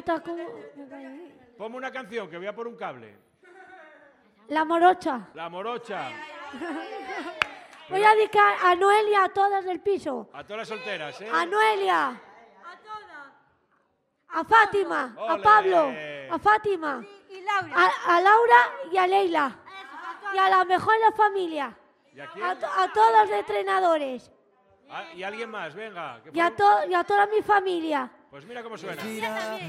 canta como... Ponme una canción, que voy a por un cable. La morocha. La morocha. Voy a dedicar a Noelia, a todas del piso. A todas las solteras, ¿eh? A Noelia. A todas. A Fátima. ¡Ole! A Pablo. A Fátima. Y Laura. A Laura y a Leila. Y a la mejor de la familia. ¿Y a quién? A todos los entrenadores. Ah, y alguien más, venga. Y a toda mi familia. Pues mira cómo suena.